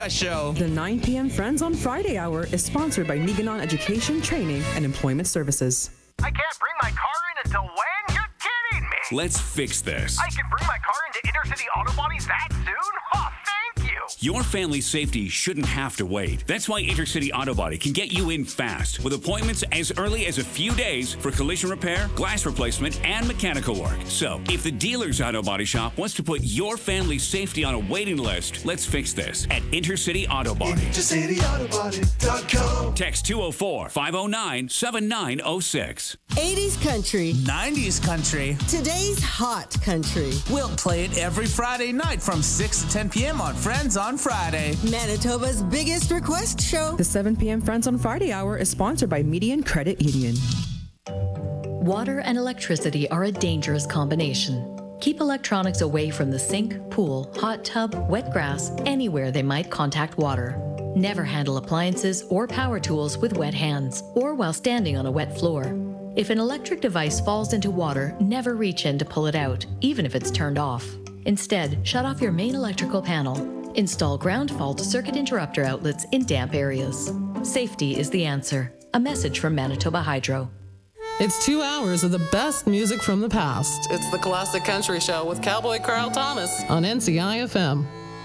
Show. The 9 p.m. Friends on Friday hour is sponsored by Niganon Education, Training, and Employment Services. I can't bring my car in until when? You're kidding me! Let's fix this. I can bring my car into Intercity Auto Bodies that soon? Oh, thank you! Your family's safety shouldn't have to wait. That's why Intercity Auto Body can get you in fast with appointments as early as a few days for collision repair, glass replacement, and mechanical work. So, if the dealer's auto body shop wants to put your family's safety on a waiting list, let's fix this at Intercity Auto Body. IntercityAutoBody.com. Text 204-509-7906. 80s country. 90s country. Today's hot country. We'll play it every Friday night from 6 to 10 p.m. on Friends on Friday. Manitoba's biggest request show. The 7 p.m. Friends on Friday hour is sponsored by Median Credit Union. Water and electricity are a dangerous combination. Keep electronics away from the sink, pool, hot tub, wet grass, anywhere they might contact water. Never handle appliances or power tools with wet hands or while standing on a wet floor. If an electric device falls into water, never reach in to pull it out, even if it's turned off. Instead, shut off your main electrical panel. Install ground fault circuit interrupter outlets in damp areas. Safety is the answer. A message from Manitoba Hydro. It's 2 hours of the best music from the past. It's the Classic Country Show with Cowboy Carl Thomas on NCI FM.